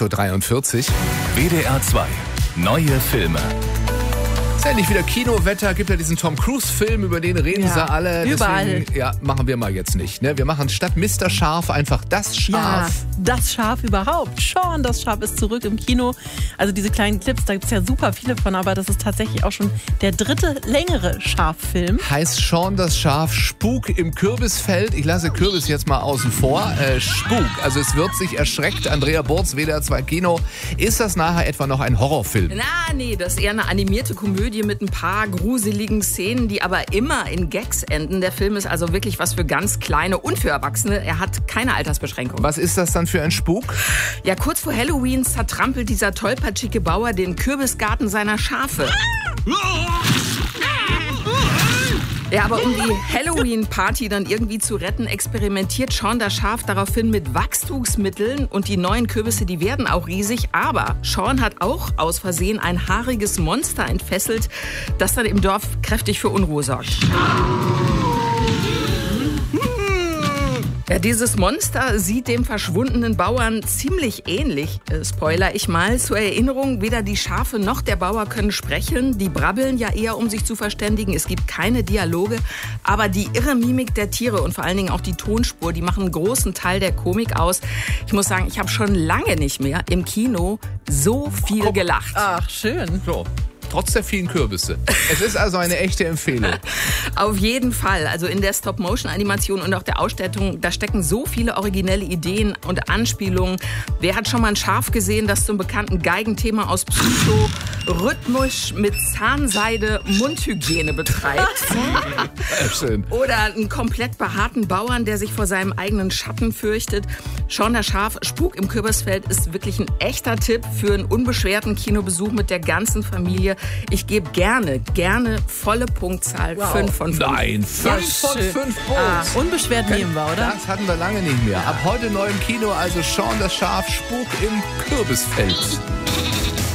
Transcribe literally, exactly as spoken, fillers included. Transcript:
acht Uhr dreiundvierzig. W D R zwei. Neue Filme. Es ist endlich wieder Kinowetter, gibt ja diesen Tom Cruise-Film, über den reden Ja, sie alle. überall. Deswegen, ja, machen wir mal jetzt nicht. Ne? Wir machen statt Mister Schaf einfach das Ja, Schaf. das Schaf überhaupt. Sean, das Schaf ist zurück im Kino. Also diese kleinen Clips, da gibt es ja super viele von, aber das ist tatsächlich auch schon der dritte längere Schaffilm. Heißt Sean das Schaf, Spuk im Kürbisfeld. Ich lasse Kürbis jetzt mal außen vor. Äh, Spuk, also es wird sich erschreckt. Andrea Burz, W D R zwei Kino. Ist das nachher etwa noch ein Horrorfilm? Na, nee, das ist eher eine animierte Komödie mit ein paar gruseligen Szenen, die aber immer in Gags enden. Der Film ist also wirklich was für ganz Kleine und für Erwachsene. Er hat keine Altersbeschränkung. Was ist das dann für ein Spuk? Ja, kurz vor Halloween zertrampelt dieser tollpatschige Bauer den Kürbisgarten seiner Schafe. Ja, aber um die Halloween-Party dann irgendwie zu retten, experimentiert Sean das Schaf daraufhin mit Wachstumsmitteln und die neuen Kürbisse, die werden auch riesig. Aber Sean hat auch aus Versehen ein haariges Monster entfesselt, das dann im Dorf kräftig für Unruhe sorgt. Ja, dieses Monster sieht dem verschwundenen Bauern ziemlich ähnlich. Äh, Spoiler ich mal. Zur Erinnerung, weder die Schafe noch der Bauer können sprechen. Die brabbeln ja eher, um sich zu verständigen. Es gibt keine Dialoge. Aber die irre Mimik der Tiere und vor allen Dingen auch die Tonspur, die machen einen großen Teil der Komik aus. Ich muss sagen, ich habe schon lange nicht mehr im Kino so viel gelacht. Ach, schön. So. Trotz der vielen Kürbisse. Es ist also eine echte Empfehlung. Auf jeden Fall. Also in der Stop-Motion-Animation und auch der Ausstattung, da stecken so viele originelle Ideen und Anspielungen. Wer hat schon mal ein Schaf gesehen, das zum bekannten Geigenthema aus Psycho rhythmisch mit Zahnseide Mundhygiene betreibt? Ja, schön. Oder einen komplett behaarten Bauern, der sich vor seinem eigenen Schatten fürchtet. Sean das Schaf, Spuk im Kürbisfeld ist wirklich ein echter Tipp für einen unbeschwerten Kinobesuch mit der ganzen Familie. Ich gebe gerne, gerne volle Punktzahl. Wow. fünf von fünf. Nein, fünf von schön. fünf Ah, Punkten. unbeschwert nehmen wir, oder? Das hatten wir lange nicht mehr. Ab heute neu im Kino, also Sean das Schaf, Spuk im Kürbisfeld.